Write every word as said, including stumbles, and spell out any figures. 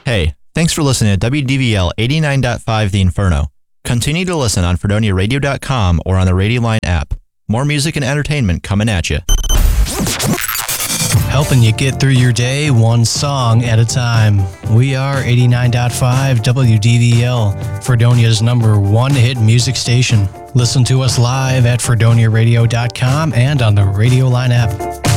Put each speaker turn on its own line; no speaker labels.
Hey, thanks for listening to W D V L eighty-nine point five The Inferno. Continue to listen on fredonia radio dot com or on the Radioline app. More music and entertainment coming at you.
Helping you get through your day one song at a time. We are eighty-nine point five W D V L, Fredonia's number one hit music station. Listen to us live at fredonia radio dot com and on the Radioline app.